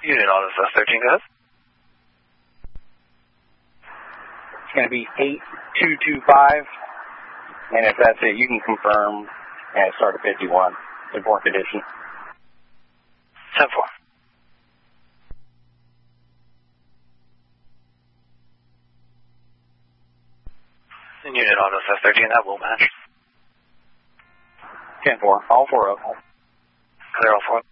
Unit Auto South 13, go ahead. It's going to be 8225, and if that's it, you can confirm and start at 51. In poor condition. 10-4. And Unit Auto South 13, that will match. 10-4, all 4 up. Clear all 4.